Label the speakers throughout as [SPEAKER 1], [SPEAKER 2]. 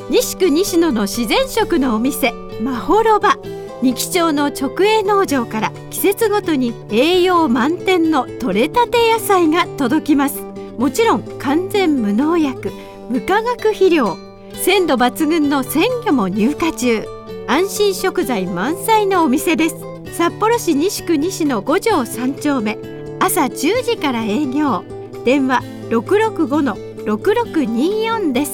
[SPEAKER 1] 西区西野の自然食のお店まほろば。仁木町の直営農場から季節ごとに栄養満点の取れたて野菜が届きます。もちろん完全無農薬無化学肥料、鮮度抜群の鮮魚も入荷中。安心食材満載のお店です。札幌市西区西野5条3丁目、朝10時から営業。電話 665-6624 です。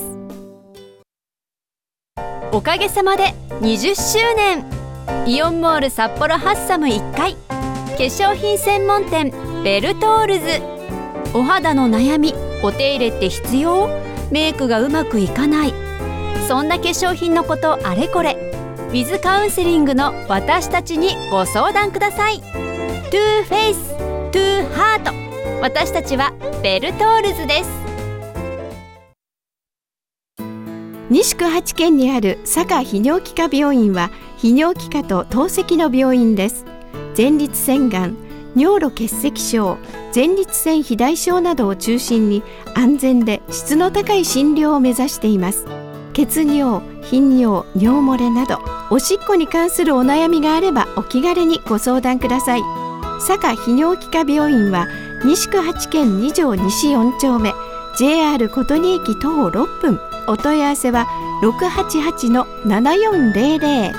[SPEAKER 1] おかげさまで20周年、イオンモール札幌ハッサム1階、化粧品専門店ベルトールズ。お肌の悩み、お手入れって必要？メイクがうまくいかない、そんな化粧品のことあれこれ、ウィズカウンセリングの私たちにご相談ください。トゥーフェイス、トゥーハート、私たちはベルトールズです。西区八軒にある坂泌尿器科病院は泌尿器科と透析の病院です。前立腺がん、尿路結石症、前立腺肥大症などを中心に安全で質の高い診療を目指しています。血尿、頻尿、尿漏れなどおしっこに関するお悩みがあればお気軽にご相談ください。坂泌尿器科病院は西区八軒2条西4丁目、 JR 琴仁駅徒歩6分。お問い合わせは 688-7400。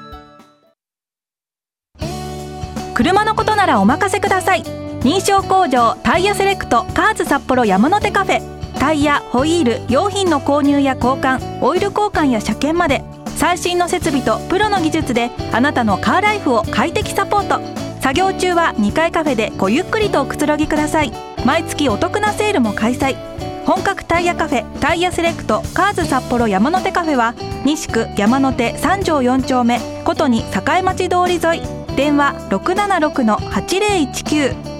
[SPEAKER 2] 車のことならお任せください。認証工場タイヤセレクトカーズ札幌山手カフェ。タイヤ、ホイール、用品の購入や交換、オイル交換や車検まで、最新の設備とプロの技術であなたのカーライフを快適サポート。作業中は2階カフェでごゆっくりとおくつろぎください。毎月お得なセールも開催。本格タイヤカフェタイヤセレクトカーズ札幌山手カフェは西区山手3条4丁目、琴仁栄町通り沿い。電話 676-8019